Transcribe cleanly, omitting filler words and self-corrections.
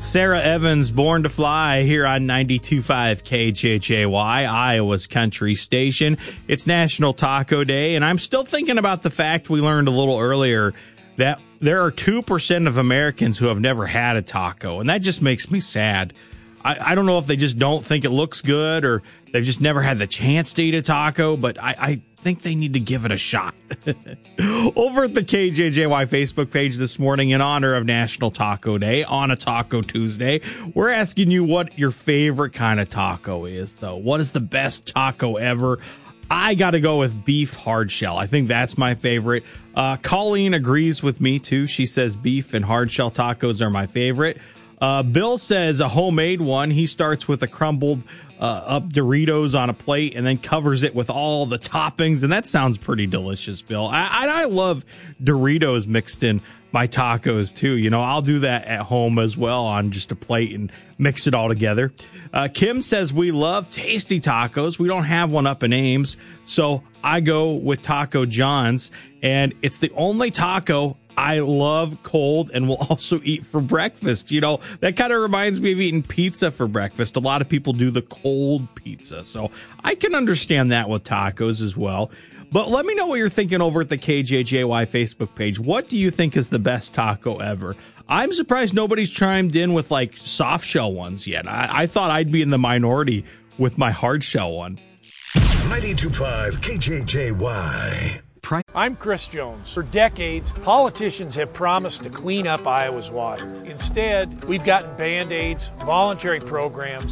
Sarah Evans, Born to Fly, here on 92.5 KJJY, Iowa's country station. It's National Taco Day, and I'm still thinking about the fact we learned a little earlier that there are 2% of Americans who have never had a taco, and that just makes me sad. I don't know if they just don't think it looks good or they've just never had the chance to eat a taco, but I think they need to give it a shot. Over at the KJJY Facebook page this morning, in honor of National Taco Day on a Taco Tuesday, we're asking you what your favorite kind of taco is, though. What is the best taco ever? I got to go with beef hard shell. I think that's my favorite. Colleen agrees with me, too. She says beef and hard shell tacos are my favorite. Bill says a homemade one. He starts with a crumbled up Doritos on a plate and then covers it with all the toppings. And that sounds pretty delicious, Bill. I love Doritos mixed in my tacos, too. You know, I'll do that at home as well on just a plate and mix it all together. Kim says we love tasty tacos. We don't have one up in Ames, so I go with Taco John's. And it's the only taco I love cold and will also eat for breakfast. You know, that kind of reminds me of eating pizza for breakfast. A lot of people do the cold pizza, so I can understand that with tacos as well. But let me know what you're thinking over at the KJJY Facebook page. What do you think is the best taco ever? I'm surprised nobody's chimed in with like soft shell ones yet. I thought I'd be in the minority with my hard shell one. 92.5 KJJY. I'm Chris Jones. For decades, politicians have promised to clean up Iowa's water. Instead, we've gotten Band-Aids, voluntary programs,